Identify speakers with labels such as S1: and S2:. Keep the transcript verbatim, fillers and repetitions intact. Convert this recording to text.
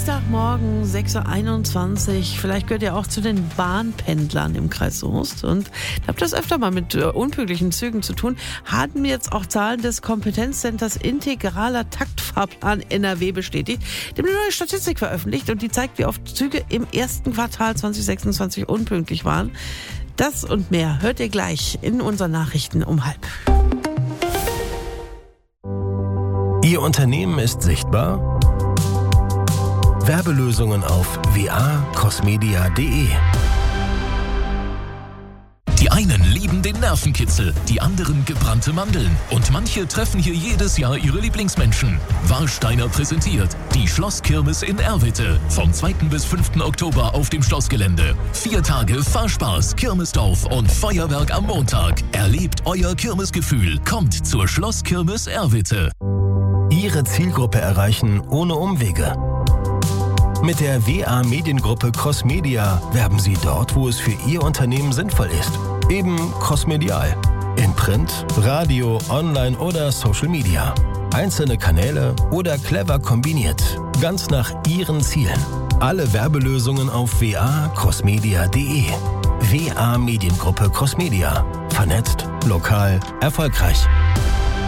S1: Dienstagmorgen, sechs Uhr einundzwanzig. Vielleicht gehört ihr auch zu den Bahnpendlern im Kreis Soest und habt das öfter mal mit äh, unpünktlichen Zügen zu tun. Hatten mir jetzt auch Zahlen des Kompetenzcenters Integraler Taktfahrplan N R W bestätigt. Die haben eine neue Statistik veröffentlicht und die zeigt, wie oft Züge im ersten Quartal zwanzig sechsundzwanzig unpünktlich waren. Das und mehr hört ihr gleich in unseren Nachrichten um halb.
S2: Ihr Unternehmen ist sichtbar? Werbelösungen auf w a cosmedia punkt d e.
S3: Die einen lieben den Nervenkitzel, die anderen gebrannte Mandeln. Und manche treffen hier jedes Jahr ihre Lieblingsmenschen. Warsteiner präsentiert die Schlosskirmes in Erwitte. Vom zweiten bis fünften Oktober auf dem Schlossgelände. Vier Tage Fahrspaß, Kirmesdorf und Feuerwerk am Montag. Erlebt euer Kirmesgefühl. Kommt zur Schlosskirmes Erwitte.
S2: Ihre Zielgruppe erreichen ohne Umwege. Mit der W A Mediengruppe Crossmedia werben Sie dort, wo es für Ihr Unternehmen sinnvoll ist. Eben crossmedial. In Print, Radio, Online oder Social Media. Einzelne Kanäle oder clever kombiniert. Ganz nach Ihren Zielen. Alle Werbelösungen auf w a cosmedia punkt d e. W A Mediengruppe Crossmedia. Vernetzt, lokal, erfolgreich.